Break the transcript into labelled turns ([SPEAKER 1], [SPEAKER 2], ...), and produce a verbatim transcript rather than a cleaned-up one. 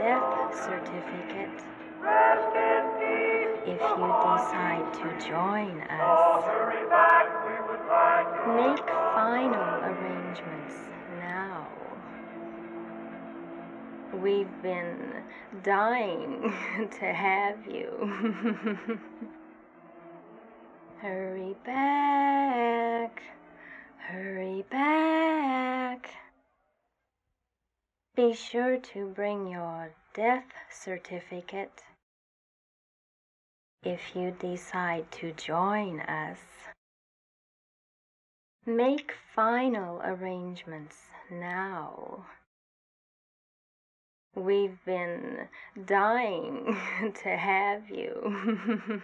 [SPEAKER 1] death certificate if you decide to join us. Make final arrangements now. We've been dying to have you. Hurry back, hurry back. Be sure to bring your death certificate if you decide to join us. Make final arrangements now. We've been dying to have you.